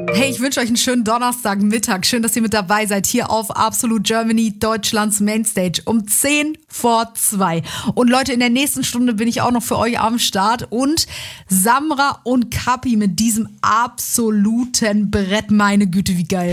Hey, ich wünsche euch einen schönen Donnerstagmittag. Schön, dass ihr mit dabei seid hier auf Absolute Germany, Deutschlands Mainstage um 1:10 vor 2. Und Leute, in der nächsten Stunde bin ich auch noch für euch am Start. Und Samra und Kapi mit diesem absoluten Brett. Meine Güte, wie geil.